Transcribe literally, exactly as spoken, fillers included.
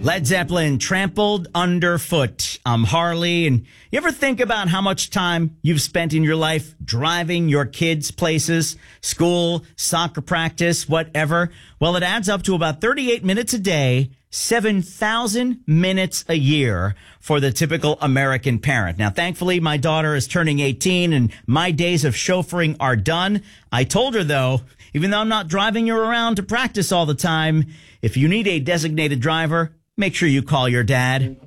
Led Zeppelin, Trampled Underfoot. I'm Harley, and you ever think about how much time you've spent in your life driving your kids places, school, soccer practice, whatever? Well, it adds up to about thirty-eight minutes a day, seven thousand minutes a year for the typical American parent. Now, thankfully, my daughter is turning eighteen, and my days of chauffeuring are done. I told her, though, even though I'm not driving you around to practice all the time, if you need a designated driver, make sure you call your dad.